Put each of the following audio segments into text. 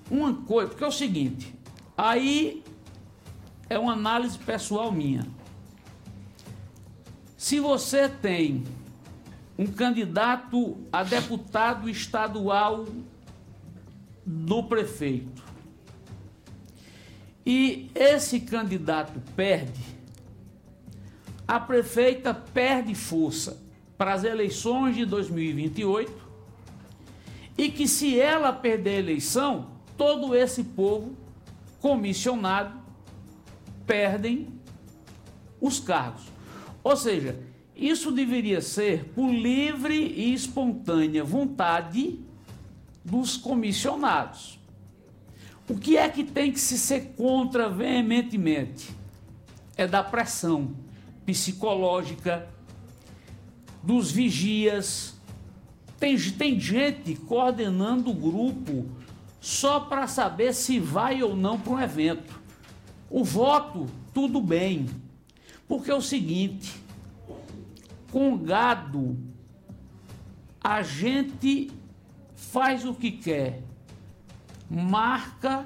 uma coisa, porque é o seguinte, aí é uma análise pessoal minha. Se você tem um candidato a deputado estadual do prefeito e esse candidato perde, a prefeita perde força para as eleições de 2028 e que se ela perder a eleição, todo esse povo comissionado perdem os cargos. Ou seja, isso deveria ser por livre e espontânea vontade dos comissionados. O que é que tem que se ser contra veementemente? É da pressão psicológica, dos vigias. Tem gente coordenando o grupo só para saber se vai ou não para um evento. O voto, tudo bem. Porque é o seguinte, com gado, a gente faz o que quer. Marca,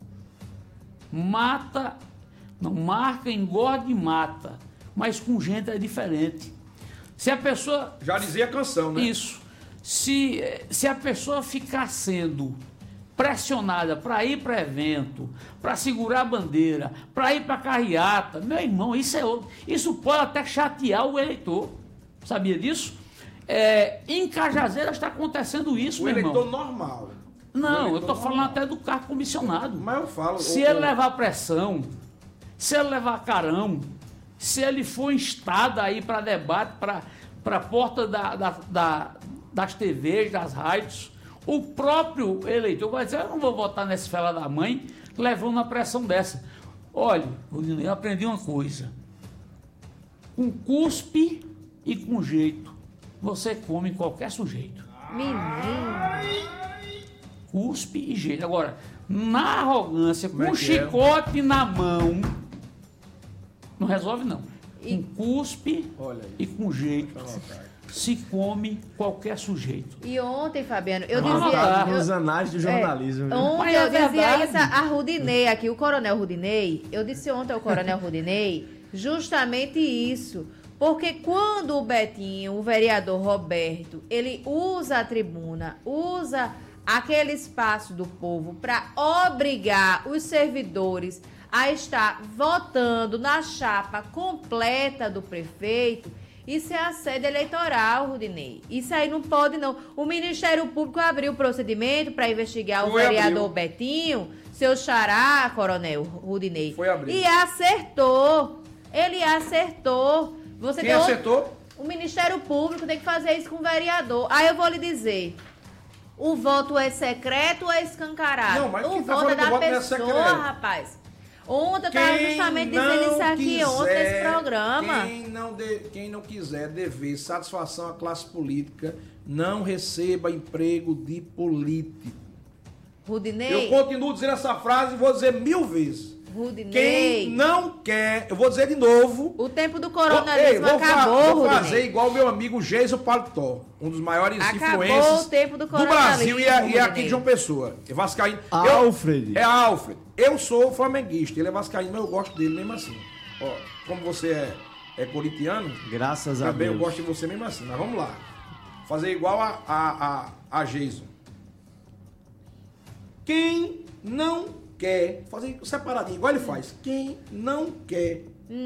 mata, não marca, engorda e mata. Mas com gente é diferente. Se a pessoa... Já dizia a canção, né? Isso. Se a pessoa ficar sendo pressionada para ir para evento, para segurar a bandeira, para ir para carreata, meu irmão, isso pode até chatear o eleitor. Sabia disso? Em Cajazeiras está acontecendo isso, meu irmão. O eleitor normal. Não, eu estou falando até do carro comissionado. Mas eu falo... Se ele levar pressão, se ele levar carão, se ele for instado aí para debate, para a porta das TVs, das rádios, o próprio eleitor vai dizer, eu não vou votar nesse fela da mãe, levando uma pressão dessa. Olha, eu aprendi uma coisa. Com cuspe e com jeito, você come qualquer sujeito. Menino. Cuspe e jeito. Agora, na arrogância, com chicote na mão, não resolve não. Com cuspe e com jeito, se come qualquer sujeito. E ontem, Fabiano, eu dizia... Nos anais do jornalismo. Ontem eu dizia isso a Rudinei aqui, o Coronel Rudinei. Eu disse ontem ao Coronel Rudinei justamente isso. Porque quando o Betinho, o vereador Roberto, ele usa a tribuna, usa aquele espaço do povo para obrigar os servidores a estar votando na chapa completa do prefeito, isso é assédio eleitoral, Rudinei. Isso aí não pode, não. O Ministério Público abriu o procedimento para investigar o vereador Betinho, seu xará, Coronel Rudinei. Foi abrir. E acertou. Ele acertou. Quem acertou? O Ministério Público tem que fazer isso com o vereador. Aí eu vou lhe dizer, o voto é secreto ou é escancarado? Não, mas o quem tá voto é falando da que o voto não é pessoa, secreto? rapaz. Ontem eu estava justamente dizendo isso aqui ontem nesse programa. Quem não quiser dever satisfação à classe política, não receba emprego de político. Rudinei. Eu continuo dizendo essa frase e vou dizer 1000 vezes. Rudinei. Quem não quer, eu vou dizer de novo. O tempo do coronelismo acabou, vou fazer igual o meu amigo Geiso Paletó, um dos maiores influencers o tempo do Brasil e aqui de João Pessoa. É vascaíno. Alfred. É Alfred. Eu sou flamenguista, ele é vascaíno, mas eu gosto dele mesmo assim. Ó, como você é corintiano, graças a Deus. Também eu gosto de você mesmo assim. Mas vamos lá. Fazer igual a Geiso. Quem não quer, fazer separadinho, igual ele faz. Quem não quer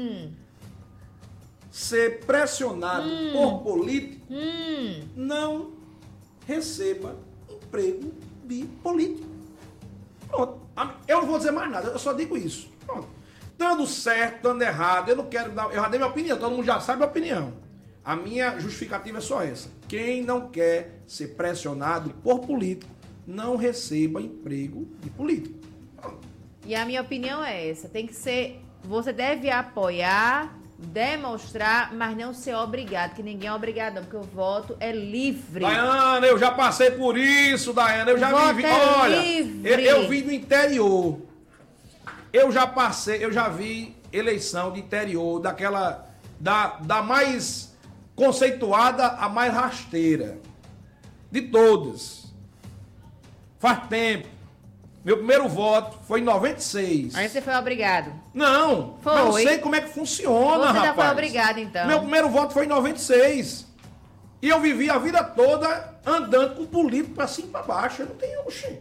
ser pressionado por político, não receba emprego de político. Pronto. Eu não vou dizer mais nada, eu só digo isso. Pronto. Dando certo, dando errado, eu não quero dar. Eu já dei minha opinião, todo mundo já sabe a opinião. A minha justificativa é só essa. Quem não quer ser pressionado por político, não receba emprego de político. E a minha opinião é essa. Tem que ser. Você deve apoiar, demonstrar, mas não ser obrigado, que ninguém é obrigado, não, porque o voto é livre. Daiana, eu já passei por isso, Daiana. Eu já vivi. Olha, eu vim do interior. Eu já vi eleição de interior, daquela. Da mais conceituada a mais rasteira. De todas. Faz tempo. Meu primeiro voto foi em 96. Aí você foi obrigado. Não, Foi. eu não sei como é que funciona, Você já rapaz. foi obrigado, então. Meu primeiro voto foi em 96. E eu vivi a vida toda andando com político pra cima e pra baixo. Eu não tenho, oxi.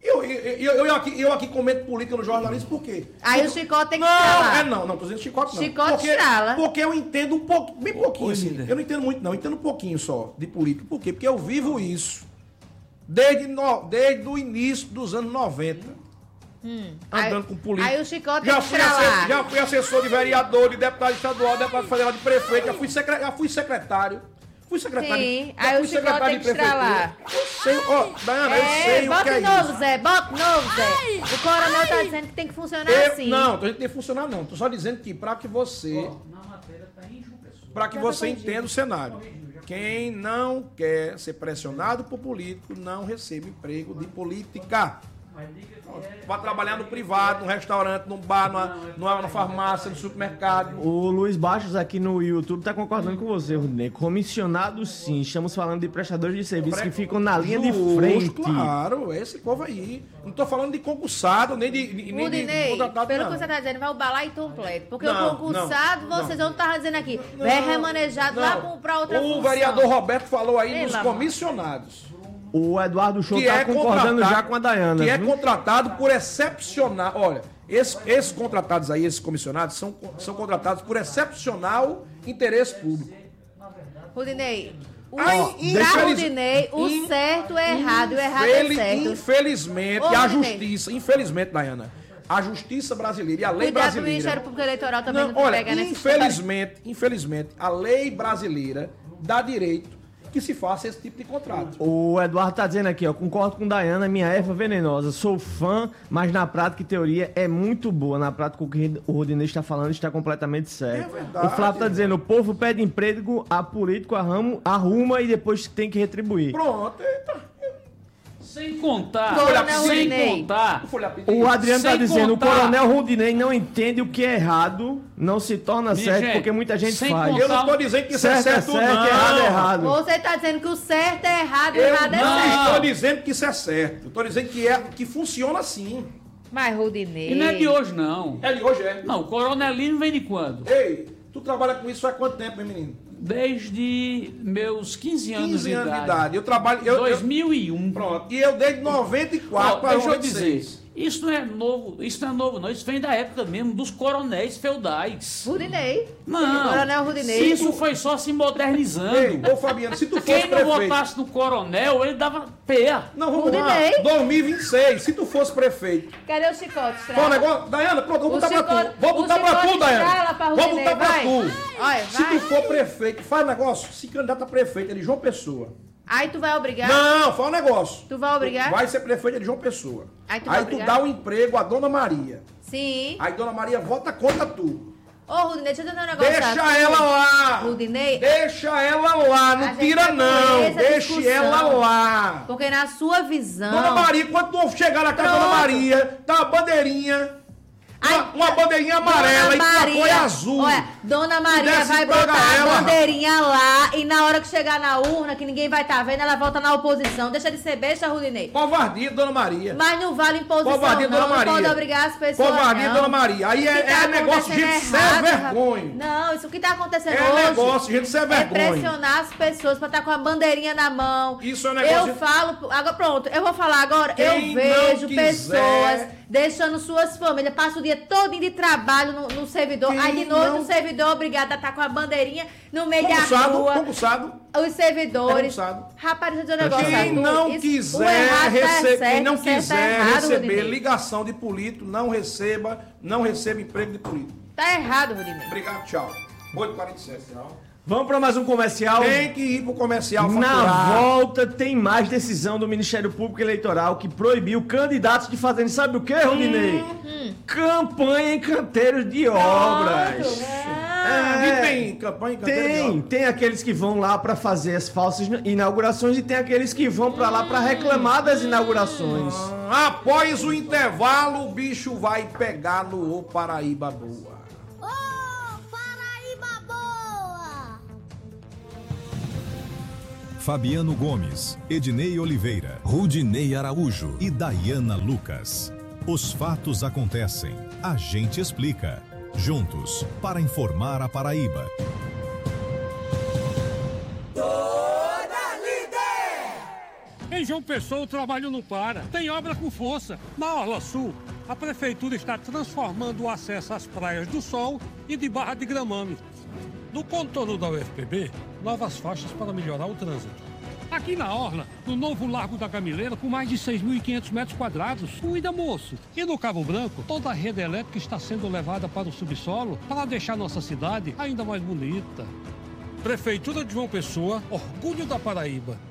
Eu aqui comento política no jornalismo por quê? Aí o chicote tem que estralar. Não, tô dizendo chicote não. Chicote estrala. Porque eu entendo um pouco, bem pouquinho, Ô, assim. Cida. Eu não entendo muito não, eu entendo um pouquinho só de política. Por quê? Porque eu vivo isso desde o início dos anos 90. Andando Aí- com político. aí o chicote já tem que fui, estralar. já fui assessor de vereador, de deputado estadual, deputado federal, de prefeito, já fui secretário. Fui secretário. Sim, já aí fui o chicote secretário tem de que prefeitura. estralar. Eu sei, ó, Daiana, eu sei o que bota é novo, isso. Zé, bota novo, Zé. O coronel tá dizendo que tem que funcionar assim. Não, a gente tem que funcionar não. Tô só dizendo que para que você, para que você entenda o cenário. Quem não quer ser pressionado por político não recebe emprego de política. Vai trabalhar no privado, num restaurante, num bar, numa farmácia, no supermercado. O Luiz Baixos aqui no YouTube tá concordando com você, Rudinei. Comissionados sim, estamos falando de prestadores de serviço que ficam na linha de Justo, frente. Claro, esse povo aí. Não tô falando de concursado, nem de Rudinei, contratado, pelo não. que você tá dizendo, vai o balaio completo. Porque Não, o concursado, não, vocês não. vão estar dizendo aqui, vem remanejado lá pra outra função. O vereador Roberto falou aí Pelo dos amor. comissionados. O Eduardo Show Que tá é concordando contratado- já com a Daiana. Que é viu? contratado por excepcional. Olha, esses contratados aí, esses comissionados, são contratados por excepcional interesse público. Rudinei, Ai, pra Rudinei, o certo é errado e o errado é certo. Infelizmente, Ô, a Rudinei. justiça, infelizmente, Daiana, a justiça brasileira e a lei Cuidado pro brasileira. Ministério Público Eleitoral também Não, não, olha, pega nesse infelizmente, a lei brasileira dá direito que se faça esse tipo de contrato. O Eduardo tá dizendo aqui, ó, concordo com Daiana, minha erva venenosa, sou fã, mas na prática e teoria é muito boa. Na prática o que o Rudinei está falando está completamente certo. É verdade. O Flávio tá dizendo, o povo pede emprego, a político arruma e depois tem que retribuir. Pronto, eita. Sem contar, Coronel sem Rudinei. contar, Folha pedir. O Adriano tá Sem dizendo, contar- o Coronel Rudinei não entende o que é errado, não se torna Minha certo, gente, porque muita gente sem faz. Eu não tô dizendo que isso Certo é é certo, certo, não. errado é errado. Você tá dizendo que o certo é errado e o Eu errado é não certo. estou dizendo que isso é certo. Eu tô dizendo que funciona assim. Mas, Rudinei... e não é de hoje não. É de hoje, é. Não, o coronelismo vem de quando? Ei, tu trabalha com isso há quanto tempo, meu menino? Desde meus 15 anos 15 de anos de idade. idade. Eu trabalho... 2001. Pronto. E eu desde 94 Ó, para deixa eu 96. dizer, isso não é novo não, isso vem da época mesmo dos coronéis feudais. Rudinei. Não, Coronel Rudinei. isso foi só se modernizando. Ei, ô Fabiano, se tu fosse Quem não prefeito... votasse no coronel, ele dava pé. Não, vamos lá. Rudinei. 2026, se tu fosse prefeito... Cadê o chicote? Qual o Estrala. negócio? Daiana, pronto, vou O botar pra chicote- tu. Vou o botar pra chicote tu, Daiana. estrala pra Vou Rudinei, botar pra vai. tu. Olha, Se vai. tu for prefeito, faz negócio, se candidata a prefeito é de João Pessoa. Aí tu vai obrigar? Não, faz um negócio. Tu vai obrigar? Vai ser prefeito de João Pessoa. Aí tu vai tu obrigar? dá o emprego à Dona Maria. Sim. Aí Dona Maria vota contra tu. Ô, Rudinei, deixa eu dizer um negócio. Deixa tá? ela lá. Rudinei, Deixa ela lá, A não gente tira vai não. correr essa Deixe discussão. ela lá. porque na sua visão... Dona Maria, quando tu chegar na casa da Dona Pronto. Maria, tá uma bandeirinha. Ai, Uma bandeirinha amarela e com a cor azul. Olha, Dona Maria Desce vai e paga botar ela, a bandeirinha lá e na hora que chegar na urna, que ninguém vai estar vendo, ela volta na oposição. Deixa de ser besta, Rudinei. Covardia, Dona Maria. Mas não vale imposição, Covardia, não. Dona Não Maria. pode obrigar as pessoas, Covardia, não. Dona Maria. Aí O que tá é negócio de gente acontecendo sem errado, vergonha. Não, isso que tá acontecendo É hoje negócio de gente sem é vergonha. pressionar as pessoas pra estar com a bandeirinha na mão. Isso é um negócio Eu de- falo, agora pronto, eu vou falar agora. Quem eu vejo não quiser- pessoas deixando suas famílias, passa o dia todo de trabalho no servidor, Quem aí de noite não- o servidor é obrigado a estar com a bandeirinha no meio da Concursado, rua. concursado. Os servidores. Concursado. Rapaz, deixa eu dizer um negócio. Quem Arthur. não Isso- o quiser errado tá receber, certo, quem não o certo tá quiser errado, receber Rudinei. ligação de político, não receba emprego de político. Tá errado, Rudinei. Obrigado, tchau. 8h47. Vamos para mais um comercial. Tem que ir pro comercial Na faturar. volta tem mais decisão do Ministério Público Eleitoral que proibiu candidatos de fazerem, sabe o que, Rudinei? Campanha em canteiros de obras. E tem campanha em canteiro de Tem aqueles que vão lá para fazer as falsas inaugurações e tem aqueles que vão para lá para reclamar das inaugurações. Após o intervalo, o bicho vai pegar no Ô Paraíba Boa. Paraíba Boa! Fabiano Gomes, Ednei Oliveira, Rudinei Araújo e Daiana Lucas. Os fatos acontecem, a gente explica. Juntos, para informar a Paraíba. Em João Pessoa, o trabalho não para. Tem obra com força. Na Orla Sul, a prefeitura está transformando o acesso às praias do Sol e de Barra de Gramame. No contorno da UFPB, novas faixas para melhorar o trânsito. Aqui na Orla, no novo Largo da Gamileira, com mais de 6.500 metros quadrados. Cuida, moço! E no Cabo Branco, toda a rede elétrica está sendo levada para o subsolo para deixar nossa cidade ainda mais bonita. Prefeitura de João Pessoa, orgulho da Paraíba.